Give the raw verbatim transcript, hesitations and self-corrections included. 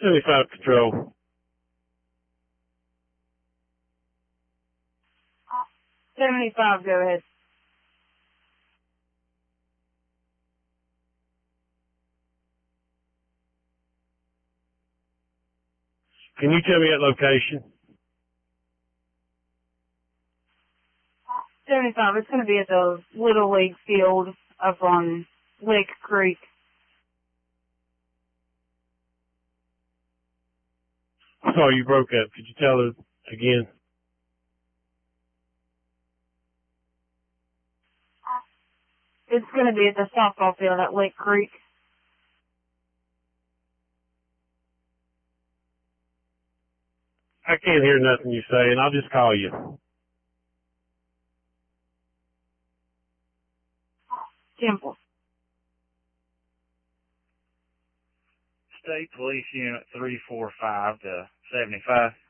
seventy-five Control. seventy-five, go ahead. Can you tell me that location? seventy-five, it's going to be at the Little League field up on Lake Creek. Sorry, you broke up. Could you tell her again? It's going to be at the softball field at Lake Creek. I can't hear nothing you're saying. I'll just call you. Temple. State Police Unit three four five to seventy-five.